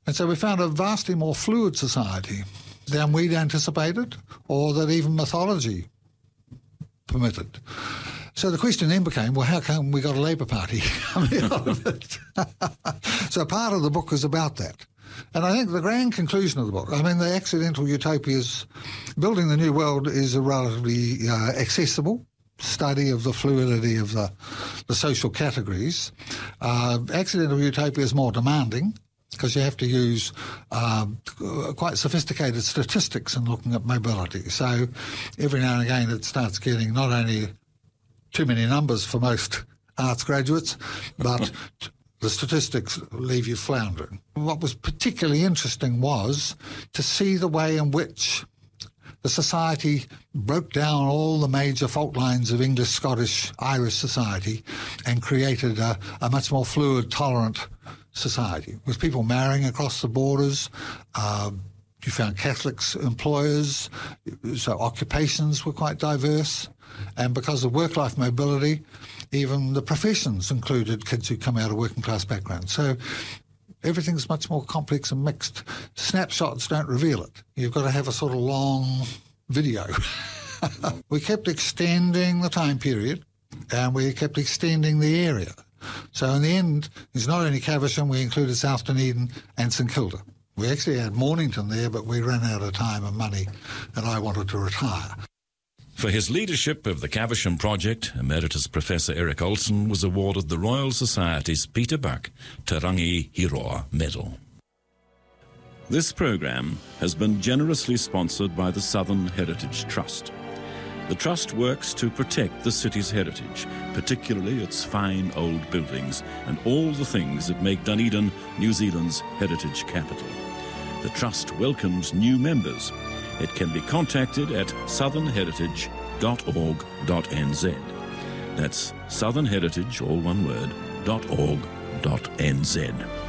And so we found a vastly more fluid society than we'd anticipated or that even mythology permitted. So the question then became, well, how come we got a Labour Party coming out of it? So part of the book is about that. And I think the grand conclusion of the book, I mean, the accidental utopias, building the new world is a relatively accessible study of the fluidity of the social categories. Accidental utopia is more demanding because you have to use quite sophisticated statistics in looking at mobility. So every now and again it starts getting not only too many numbers for most arts graduates, but the statistics leave you floundering. What was particularly interesting was to see the way in which the society broke down all the major fault lines of English, Scottish, Irish society and created a much more fluid, tolerant society with people marrying across the borders. You found Catholics employers, so occupations were quite diverse. And because of work-life mobility, even the professions included kids who come out of working-class backgrounds. So everything's much more complex and mixed. Snapshots don't reveal it. You've got to have a sort of long video. We kept extending the time period, and we kept extending the area. So in the end, it's not only Caversham, we included South Dunedin and St Kilda. We actually had Mornington there, but we ran out of time and money, and I wanted to retire. For his leadership of the Caversham project, Emeritus Professor Eric Olsen was awarded the Royal Society's Peter Buck Te Rangi Hiroa Medal. This programme has been generously sponsored by the Southern Heritage Trust. The Trust works to protect the city's heritage, particularly its fine old buildings and all the things that make Dunedin New Zealand's heritage capital. The Trust welcomes new members. It can be contacted at southernheritage.org.nz. That's Southern Heritage, all one word, .org.nz.